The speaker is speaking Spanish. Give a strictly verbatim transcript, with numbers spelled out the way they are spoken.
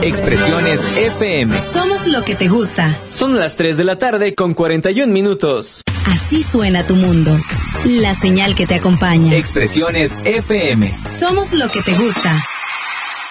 Expresiones F M. Somos lo que te gusta. Son las tres de la tarde con cuarenta y un minutos. Así suena tu mundo. La señal que te acompaña. Expresiones F M. Somos lo que te gusta.